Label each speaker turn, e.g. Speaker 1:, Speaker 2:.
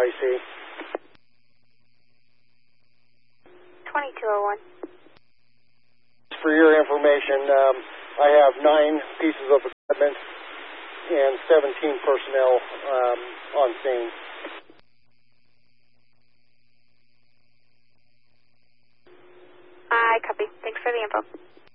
Speaker 1: IC.
Speaker 2: 2201.
Speaker 1: For your information, I have 9 pieces of equipment and 17 personnel on scene.
Speaker 2: I copy. Thanks for the info.